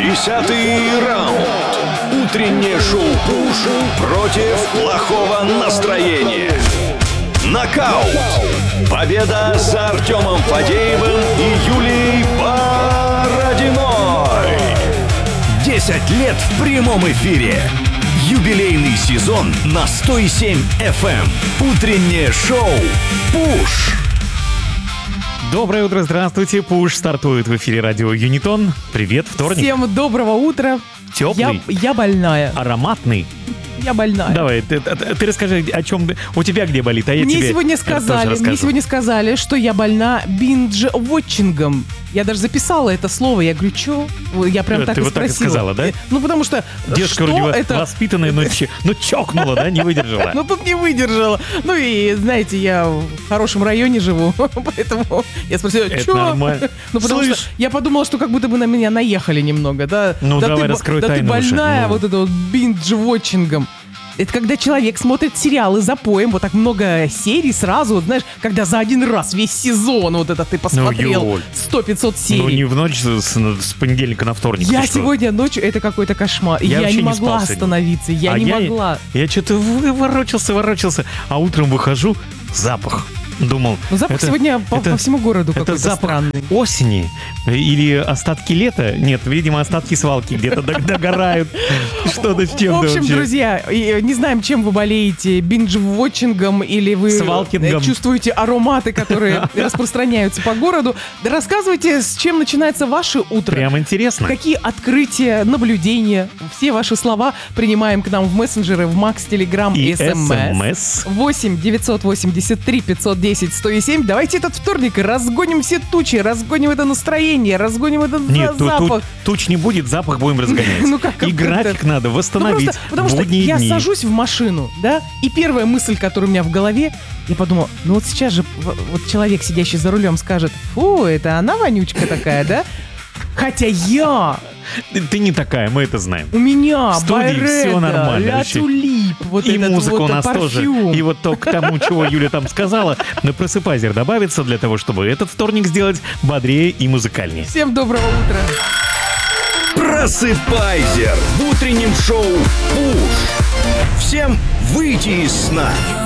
10-й раунд. Утреннее шоу «Пуш» против плохого настроения. Нокаут. Победа за Артемом Фадеевым и Юлией Бородиной. 10 лет в прямом эфире. Юбилейный сезон на 107 FM. Утреннее шоу «Пуш». Доброе утро, здравствуйте. Пуш стартует в эфире радио Юнитон. Привет, вторник. Всем доброго утра. Теплый. Я больная. Ароматный. Я больная. Давай, ты расскажи, о чем у тебя где болит, а я Мне тебе сегодня тоже расскажу. мне сегодня сказали, что я больна биндж-вотчингом. Я даже записала это слово. Я говорю, что? Я прям так Ты и вот так и спросила. сказала, да? Ну, потому что Девушка что вроде это? воспитанная, но чокнула, да, не выдержала. Ну, тут не выдержала. Ну и, знаете, я в хорошем районе живу, поэтому я спросила, Это что? нормально. Ну, потому что Слышь. я подумала, что как будто бы на меня наехали немного, да? Ну, Да давай, ты раскрой да ты тайну уже. больная Ну. вот это вот биндж-вотчингом. Это когда человек смотрит сериалы запоем, вот так много серий сразу, вот, знаешь, когда за один раз весь сезон вот это ты посмотрел, Юль. 100-500 серий. Ну, не в ночь с понедельника на вторник. Я ты что? сегодня ночью, это какой-то кошмар. Я Я вообще не не могла спал сегодня. остановиться, я А не могла. Я что-то ворочался, а утром выхожу, запах. Думал, Ну, запах сегодня по всему городу это какой-то запах странный. осени или остатки лета? Нет, видимо, остатки свалки где-то догорают. Что-то с чем-то В общем, вообще. друзья, не знаем, чем вы болеете, биндж-вотчингом или вы Свалкингом. чувствуете ароматы, которые распространяются по городу. Да рассказывайте, с чем начинается ваше утро. Прям интересно. Какие открытия, наблюдения, все ваши слова принимаем к нам в мессенджеры, в Макс, Телеграм и И СМС. 8 983 510 107. Давайте этот вторник разгоним все тучи, разгоним это настроение, разгоним этот Нет, запах. туч не будет, запах будем разгонять. Ну, как И это? график надо Ну, восстановить. просто потому что будние я дни. сажусь в машину, да, и первая мысль, которая у меня в голове, я подумала, ну вот сейчас же вот человек, сидящий за рулем, скажет, фу, это она вонючка такая, да? Хотя Ты не такая, мы это знаем. у меня В студии всё нормально Ля вообще. Тюлип, вот И этот музыка вот у нас парфюм. тоже. И вот то к тому, чего Юля там сказала, на просыпайзер добавится для того, чтобы этот вторник сделать бодрее и музыкальнее. Всем доброго утра. Просыпайзер в утреннем шоу «Пуш». Всем выйти из сна.